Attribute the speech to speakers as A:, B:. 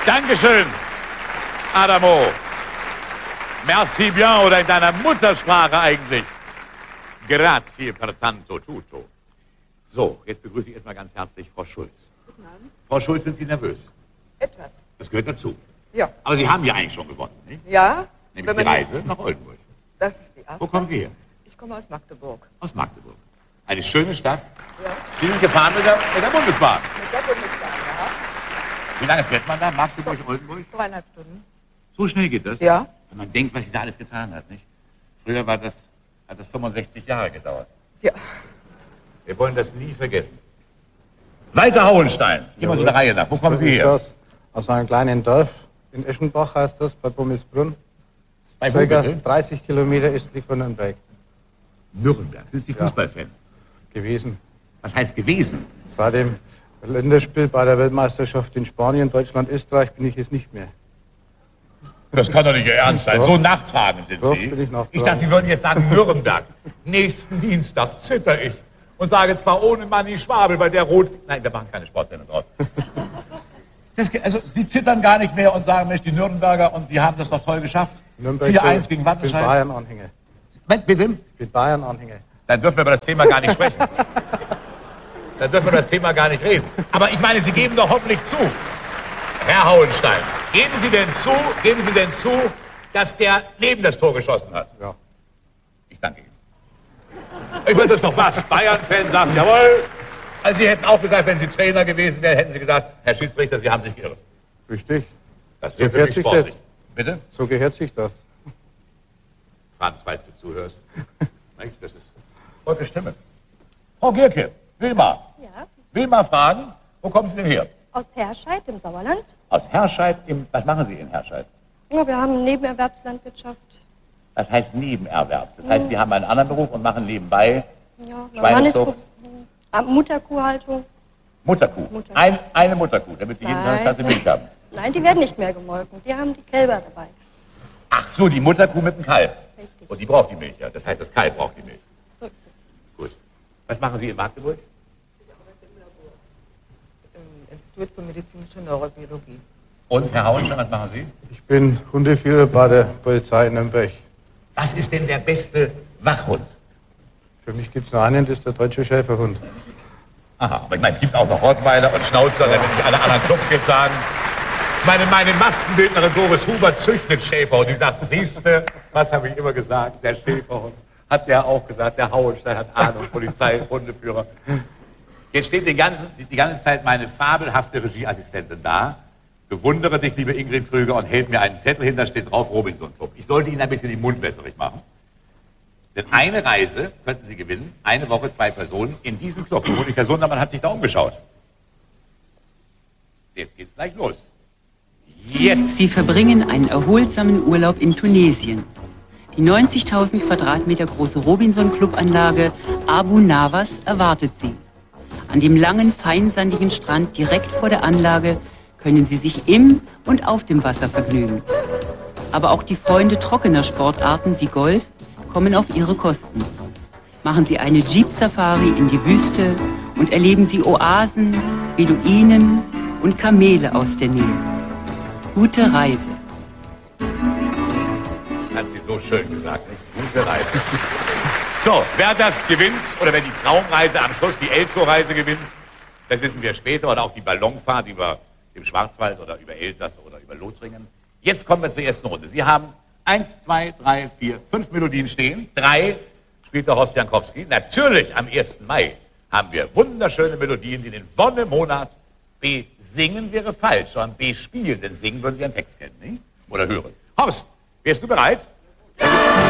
A: Dankeschön, Adamo. Merci bien oder in deiner Muttersprache eigentlich. Grazie per tanto tutto. So, jetzt begrüße ich erstmal ganz herzlich Frau Schulz.
B: Guten Abend.
A: Frau Schulz, sind Sie nervös?
B: Etwas.
A: Das gehört dazu.
B: Ja.
A: Aber Sie haben ja eigentlich schon gewonnen, nicht?
B: Ja.
A: Nämlich die Reise nach Oldenburg.
B: Das ist die erste.
A: Wo kommen Sie her?
B: Ich komme aus Magdeburg.
A: Aus Magdeburg. Eine schöne Stadt.
B: Ja.
A: Sie sind gefahren mit der Bundesbahn.
B: Mit der Bundesbahn, ja.
A: Wie lange fährt man da? Magdeburg, Oldenburg?
B: 3,5 Stunden.
A: So schnell geht das?
B: Ja.
A: Wenn man denkt, was sie da alles getan hat, nicht? Früher hat das 65 Jahre gedauert.
B: Ja.
A: Wir wollen das nie vergessen. Walter Hauenstein, gehen wir so der Reihe nach. Wo kommen Sie her?
C: Das aus einem kleinen Dorf in Eschenbach heißt das, bei Bummelsbrunn.
A: Bei wo
C: Circa
A: bitte?
C: 30 Kilometer östlich von Nürnberg
A: Nürnberg. Sind Sie Fußballfan?
C: gewesen.
A: Was heißt gewesen?
C: Seit dem Länderspiel bei der Weltmeisterschaft in Spanien, Deutschland, Österreich bin ich es nicht mehr.
A: Das kann doch nicht Ihr Ernst sein.
C: Doch.
A: So nachtragend sind
C: Doch,
A: Sie.
C: bin ich nachtragend.
A: Ich dachte, Sie würden jetzt sagen Nürnberg. Nächsten Dienstag zitter ich. Und sage zwar ohne Manni Schwabel, weil der Rot... Nein, wir machen keine Sportsendung draus. Also Sie zittern gar nicht mehr und sagen, Mensch, die Nürnberger, und die haben das doch toll geschafft. 4-1 gegen
C: Ich bin
A: Wattenscheid.
C: Bayern-Anhänger.
A: Bitte?
C: Ich bin Bayern-Anhänger.
A: Dann dürfen wir über das Thema gar nicht sprechen. Dann dürfen wir über das Thema gar nicht reden. Aber ich meine, Sie geben doch hoffentlich zu, Herr Hauenstein, geben Sie denn zu, dass der neben das Tor geschossen hat?
C: Ja.
A: Ich danke Ihnen. Ich meine, das ist doch was. Bayern-Fan sagt, jawohl. Also Sie hätten auch gesagt, wenn Sie Trainer gewesen wären, hätten Sie gesagt, Herr Schiedsrichter, Sie haben sich geirrt.
C: Richtig.
A: Das
C: So
A: wäre für
C: gehört
A: mich
C: sich
A: sportlich.
C: das.
A: Bitte?
C: So gehört sich das.
A: Franz, falls du zuhörst. Nicht? Das ist eure Stimme. Frau Gierke, Wilma.
D: Ja,
A: Wilma fragen, wo kommen Sie denn her?
D: aus Herscheid im Sauerland.
A: Aus Herscheid. Was machen Sie in Herscheid?
D: Ja, wir haben Nebenerwerbslandwirtschaft.
A: Das heißt Nebenerwerbs. Das heißt, Sie haben einen anderen Beruf und machen nebenbei
D: Ja, mein Mann ist Mutterkuhhaltung.
A: Mutterkuh.
D: Mutterkuh.
A: Eine Mutterkuh, damit Sie jeden Tag eine Tasse Milch haben.
D: Nein, die werden nicht mehr gemolken. Die haben die Kälber dabei.
A: Ach so, die Mutterkuh mit dem Kalb.
D: Richtig.
A: Und die braucht die Milch, ja. Das heißt, das Kalb braucht die Milch.
D: So ist es.
A: Gut. Was machen Sie in Magdeburg?
B: Im Institut für medizinische Neurobiologie.
A: Und, Herr Hauenstein, was machen Sie?
C: Ich bin Hundeführer bei der Polizei in Nürnberg.
A: Was ist denn der beste Wachhund?
C: Für mich gibt es nur einen, das ist der deutsche Schäferhund.
A: Aha, aber ich meine, es gibt auch noch Rottweiler und Schnauzer, damit nicht alle anderen Clubs jetzt sagen. Meine Maskenbildnerin Doris Huber züchtet Schäferhund. Die sagt, siehste, was habe ich immer gesagt, der Schäferhund. Hat der auch gesagt, der Hauenstein hat Ahnung, Polizei, Hundeführer. Jetzt steht die ganze Zeit meine fabelhafte Regieassistentin da, bewundere dich, liebe Ingrid Krüger, und hält mir einen Zettel hin, da steht drauf Robinson-Trupp. Ich sollte Ihnen ein bisschen den Mund wässrig machen. Denn eine Reise könnten Sie gewinnen, eine Woche, 2 Personen, in diesem Club. Und die Personenmann hat sich da umgeschaut. Jetzt geht's gleich los. Jetzt!
E: Sie verbringen einen erholsamen Urlaub in Tunesien. Die 90.000 Quadratmeter große Robinson-Club-Anlage Abu Nawas erwartet Sie. An dem langen, feinsandigen Strand direkt vor der Anlage können Sie sich im und auf dem Wasser vergnügen. Aber auch die Freunde trockener Sportarten wie Golf kommen auf ihre Kosten. Machen Sie eine Jeep-Safari in die Wüste und erleben Sie Oasen, Beduinen und Kamele aus der Nähe. Gute Reise.
A: Hat sie so schön gesagt, nicht? Gute Reise. So, wer das gewinnt, oder wer die Traumreise am Schluss, die Elbtour-Reise gewinnt, das wissen wir später, oder auch die Ballonfahrt über den Schwarzwald oder über Elsass oder über Lothringen. Jetzt kommen wir zur ersten Runde. Sie haben 1, 2, 3, 4, 5 Melodien stehen. 3 spielt der Horst Jankowski. Natürlich am 1. Mai haben wir wunderschöne Melodien, die den Wonnemonat besingen wäre falsch, sondern bespielen, denn singen würden Sie einen Text kennen, nicht? Oder hören. Horst, wärst du bereit? Ja.